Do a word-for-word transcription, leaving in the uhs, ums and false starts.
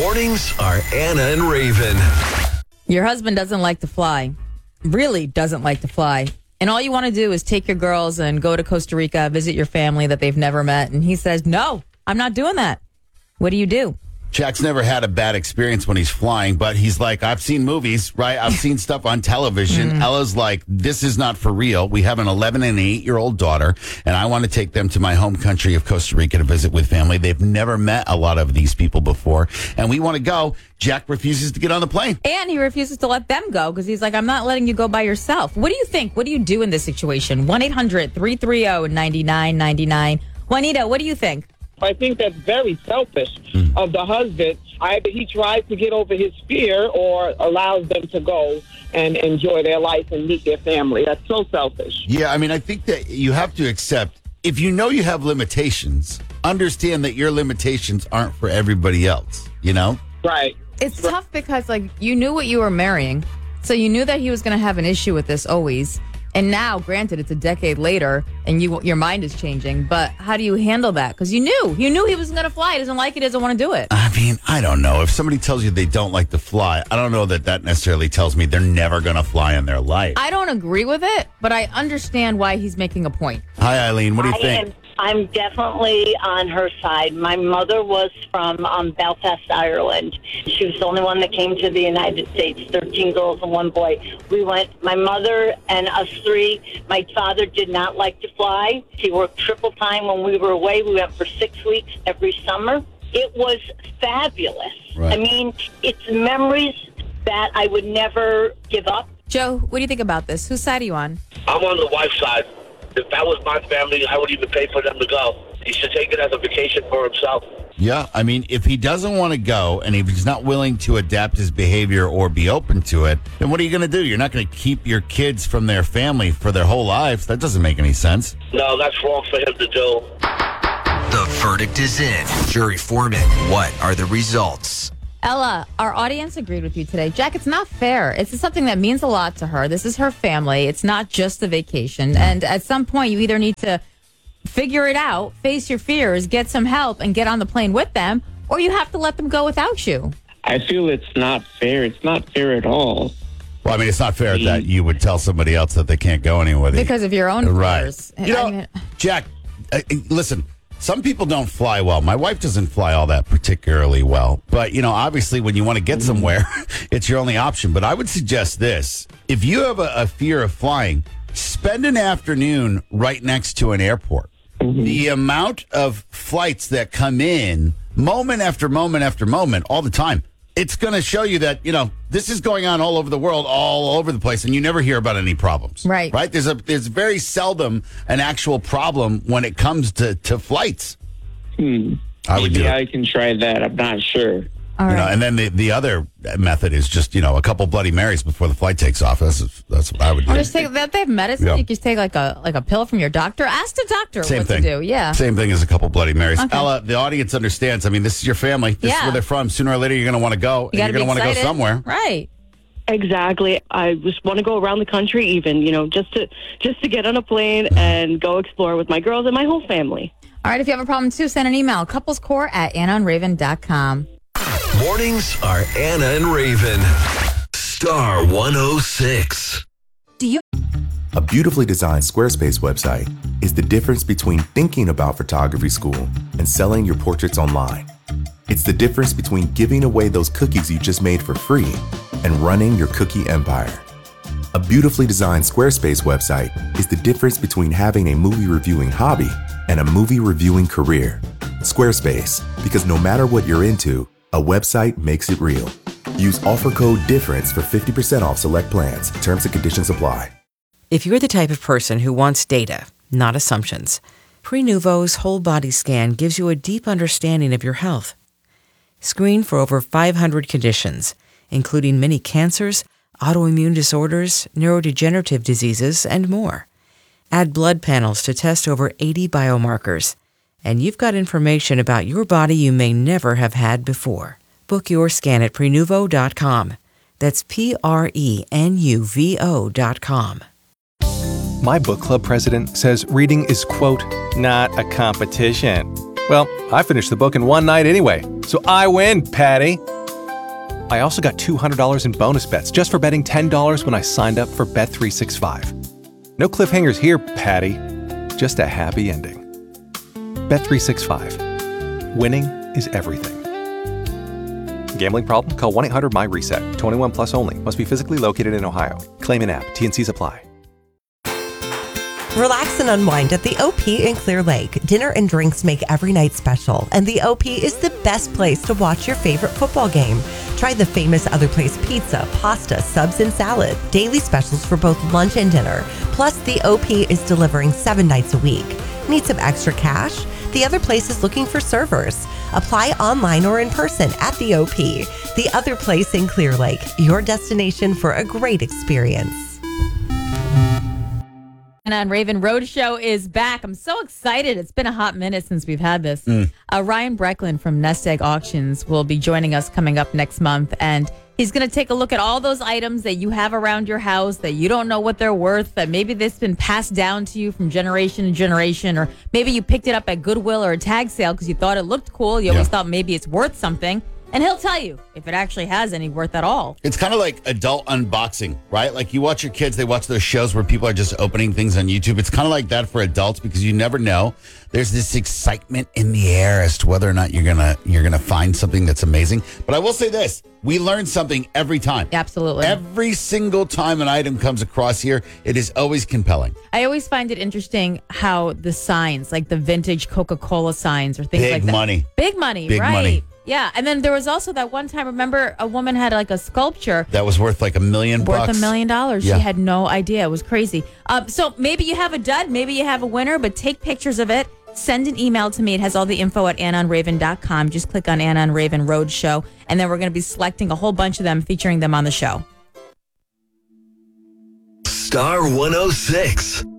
Mornings are Anna and Raven. Your husband doesn't like to fly. Really doesn't like to fly. And all you want to do is take your girls and go to Costa Rica, visit your family that they've never met. And he says, no, I'm not doing that. What do you do? Jack's never had a bad experience when he's flying, but he's like, I've seen movies, right? I've seen stuff on television. Mm. Ella's like, this is not for real. We have an eleven and eight-year-old daughter, and I want to take them to my home country of Costa Rica to visit with family. They've never met a lot of these people before, and we want to go. Jack refuses to get on the plane. And he refuses to let them go because he's like, I'm not letting you go by yourself. What do you think? What do you do in this situation? one eight hundred three three zero nine nine nine nine. Juanita, what do you think? I think that's very selfish mm. of the husband. Either he tries to get over his fear or allows them to go and enjoy their life and meet their family. That's so selfish. Yeah, I mean, I think that you have to accept, if you know you have limitations, understand that your limitations aren't for everybody else, you know? Right. It's right. tough because, like, you knew what you were marrying, so you knew that he was going to have an issue with this always. And now, granted, it's a decade later, and you your mind is changing. But how do you handle that? Because you knew. You knew he wasn't going to fly. He doesn't like it. He doesn't want to do it. I mean, I don't know. If somebody tells you they don't like to fly, I don't know that that necessarily tells me they're never going to fly in their life. I don't agree with it, but I understand why he's making a point. Hi, Eileen. What do you I think? Am- I'm definitely on her side. My mother was from um, Belfast, Ireland. She was the only one that came to the United States, thirteen girls and one boy. We went, my mother and us three. My father did not like to fly. He worked triple time when we were away. We went for six weeks every summer. It was fabulous. Right. I mean, it's memories that I would never give up. Joe, what do you think about this? Whose side are you on? I'm on the wife's side. If that was my family, I would even pay for them to go. He should take it as a vacation for himself. Yeah, I mean, if he doesn't want to go and if he's not willing to adapt his behavior or be open to it, then what are you going to do? You're not going to keep your kids from their family for their whole lives. That doesn't make any sense. No, that's wrong for him to do. The verdict is in. Jury foreman, what are the results? Ella, our audience agreed with you today. Jack, it's not fair. It's something that means a lot to her. This is her family. It's not just a vacation. And at some point, you either need to figure it out, face your fears, get some help, and get on the plane with them, or you have to let them go without you. I feel it's not fair. It's not fair at all. Well, I mean, it's not fair that you would tell somebody else that they can't go anywhere. Because of your own fears. Right. You know, I mean, Jack, uh, listen. Some people don't fly well. My wife doesn't fly all that particularly well. But, you know, obviously when you want to get somewhere, it's your only option. But I would suggest this. If you have a, a fear of flying, spend an afternoon right next to an airport. Mm-hmm. The amount of flights that come in moment after moment after moment all the time, it's going to show you that, you know, this is going on all over the world, all over the place, and you never hear about any problems. Right. Right? There's a there's very seldom an actual problem when it comes to, to flights. Hmm. I would Maybe do it. I can try that. I'm not sure. All you right. know, and then the, the other method is just, you know, a couple Bloody Marys before the flight takes off. That's that's what I would do. Or just take that. They have medicine. Yeah. You just take like a like a pill from your doctor. Ask the doctor Same what thing. to do. Yeah. Same thing as a couple Bloody Marys. Okay. Ella, the audience understands. I mean, this is your family. This Yeah. is where they're from. Sooner or later, you're going to want to go. You and you're going to want to go somewhere. Right. Exactly. I just want to go around the country, even, you know, just to just to get on a plane and go explore with my girls and my whole family. All right. If you have a problem too, send an email. couplescore at anna and raven dot com. Mornings are Anna and Raven. Star one oh six. Do you? A beautifully designed Squarespace website is the difference between thinking about photography school and selling your portraits online. It's the difference between giving away those cookies you just made for free and running your cookie empire. A beautifully designed Squarespace website is the difference between having a movie reviewing hobby and a movie reviewing career. Squarespace, because no matter what you're into, a website makes it real. Use offer code DIFFERENCE for fifty percent off select plans. Terms and conditions apply. If you're the type of person who wants data, not assumptions, Prenuvo's whole body scan gives you a deep understanding of your health. Screen for over five hundred conditions, including many cancers, autoimmune disorders, neurodegenerative diseases, and more. Add blood panels to test over eighty biomarkers, and you've got information about your body you may never have had before. Book your scan at Prenuvo dot com. That's P R E N U V O dot com. My book club president says reading is, quote, not a competition. Well, I finished the book in one night anyway, so I win, Patty. I also got two hundred dollars in bonus bets just for betting ten dollars when I signed up for Bet three sixty-five. No cliffhangers here, Patty. Just a happy ending. Bet three sixty-five. Winning is everything. Gambling problem? Call one eight hundred M Y reset. twenty-one plus only. Must be physically located in Ohio. Claim in app. T and Cs apply. Relax and unwind at the O P in Clear Lake. Dinner and drinks make every night special, and the O P is the best place to watch your favorite football game. Try the famous Other Place pizza, pasta, subs, and salad. Daily specials for both lunch and dinner. Plus, the O P is delivering seven nights a week. Need some extra cash? The Other Place is looking for servers. Apply online or in person at the O P. The Other Place in Clear Lake, your destination for a great experience. And on Raven Roadshow is back. I'm so excited. It's been a hot minute since we've had this. Mm. Uh, Ryan Brecklin from Nest Egg Auctions will be joining us coming up next month. And he's going to take a look at all those items that you have around your house that you don't know what they're worth, that maybe this has been passed down to you from generation to generation, or maybe you picked it up at Goodwill or a tag sale because you thought it looked cool. You always yeah. thought maybe it's worth something. And he'll tell you if it actually has any worth at all. It's kind of like adult unboxing, right? Like you watch your kids, they watch those shows where people are just opening things on YouTube. It's kind of like that for adults because you never know. There's this excitement in the air as to whether or not you're gonna you're gonna find something that's amazing. But I will say this: we learn something every time. Absolutely. Every single time an item comes across here, it is always compelling. I always find it interesting how the signs, like the vintage Coca-Cola signs or things Big like that. money. Big money. Big right. money. Yeah, and then there was also that one time, remember, a woman had like a sculpture. That was worth like a million worth bucks. Worth a million dollars. Yeah. She had no idea. It was crazy. Um, so maybe you have a dud, maybe you have a winner, but take pictures of it. Send an email to me. It has all the info at anna and raven dot com. Just click on Anna and Raven Roadshow, and then we're going to be selecting a whole bunch of them, featuring them on the show. Star one oh six.